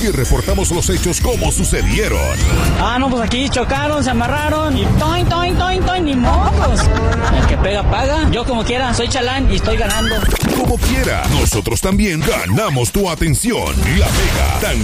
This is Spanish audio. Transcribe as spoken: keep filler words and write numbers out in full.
y reportamos los hechos como sucedieron. Ah, no, pues aquí chocaron, se amarraron y toin, toin, toin, toin, ni mocos. El que pega, paga. Yo como quiera, soy chalán y estoy ganando. Como quiera, nosotros también ganamos tu atención. La Mega. Tan